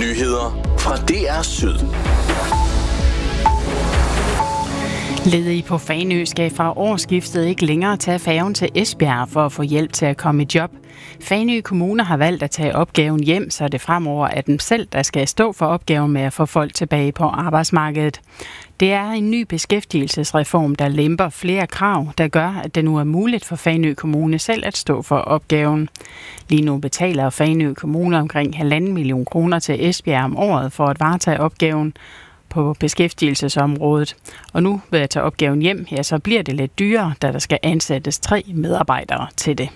Nyheder fra DR Syd. Ledige på Fanø skal fra årsskiftet ikke længere tage færgen til Esbjerg for at få hjælp til at komme i job. Fanø Kommune har valgt at tage opgaven hjem, så det fremover er dem selv, der skal stå for opgaven med at få folk tilbage på arbejdsmarkedet. Det er en ny beskæftigelsesreform, der lemper flere krav, der gør, at det nu er muligt for Fanø Kommune selv at stå for opgaven. Lige nu betaler Fanø Kommune omkring 1,5 million kroner til Esbjerg om året for at varetage opgaven på beskæftigelsesområdet. Og nu ved at tage opgaven hjem, ja, så bliver det lidt dyrere, da der skal ansættes 3 medarbejdere til det.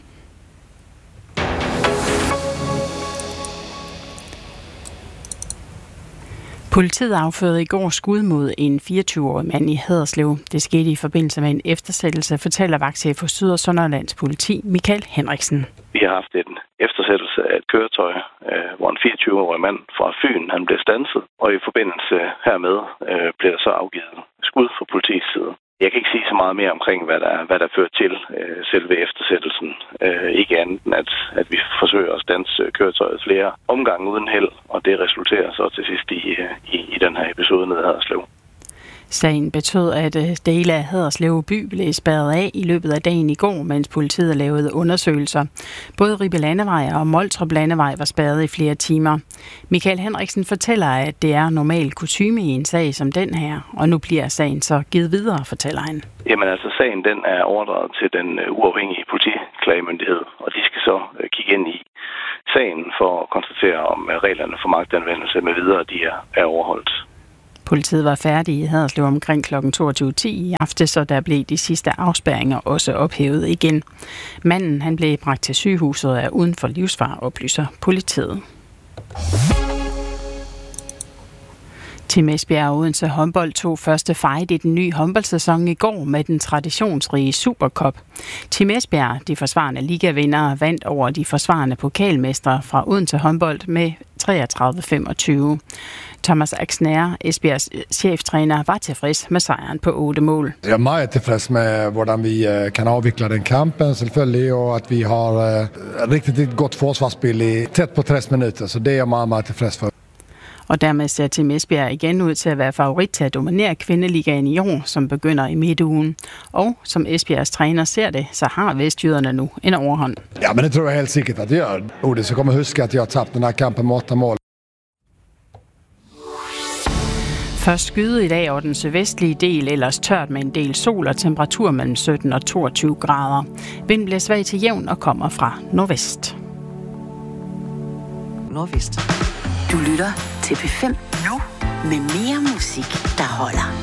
Politiet affyrede i går skud mod en 24-årig mand i Haderslev. Det skete i forbindelse med en eftersættelse, fortæller vagtchef for Syd- og Sønderlands politi, Michael Henriksen. Vi har haft en eftersættelse af et køretøj, hvor en 24-årig mand fra Fyn han blev standset, og i forbindelse hermed blev der så afgivet skud fra politiets side. Jeg kan ikke sige så meget mere omkring, hvad der fører til selve eftersættelsen. Ikke andet end, at vi forsøger at standse køretøjet flere omgange uden held, og det resulterer så til sidst i den her episode nede i Haderslev. Sagen betød, at dele af Haderslev by blev spærret af i løbet af dagen i går, mens politiet lavede undersøgelser. Både Ribe Landevej og Moltrup Landevej var spærret i flere timer. Michael Henriksen fortæller, at det er normal kutyme i en sag som den her, og nu bliver sagen så givet videre, fortæller han. Jamen altså, sagen den er overdraget til den uafhængige politiklagemyndighed, og de skal så kigge ind i sagen for at konstatere, om reglerne for magtanvendelse med videre de er overholdt. Politiet var færdige i Haderslev omkring kl. 22.10 i aftes, så der blev de sidste afspærringer også ophævet igen. Manden han blev bragt til sygehuset og er uden for livsfare, oplyser politiet. Team Esbjerg og Odense håndbold tog første fight i den nye håndboldsæson i går med den traditionsrige Supercup. Team Esbjerg, de forsvarende ligavindere, vandt over de forsvarende pokalmestre fra Odense håndbold med 33-25. Thomas Axner, Esbjergs cheftræner, var tilfreds med sejren på 8 mål. Jeg er meget tilfreds med, hvordan vi kan afvikle den kampen, selvfølgelig, og at vi har rigtig godt forsvarsspil i tæt på 60 minutter, så det er jeg meget, meget tilfreds for. Og dermed ser Team Esbjerg igen ud til at være favorit til at dominere kvindeligaen i år, som begynder i midtugen. Og som Esbjergs træner ser det, så har vestjyderne nu en overhånd. Ja, men det tror jeg helt sikkert at jeg gør. Så kommer huske, at jeg har tabt den her kampen med 8 mål. Først skyde i dag over den sydvestlige del, ellers tørt med en del sol og temperatur mellem 17 og 22 grader. Vinden bliver svag til jævn og kommer fra nordvest. Nordvest. Du lytter til P5 nu med mere musik, der holder.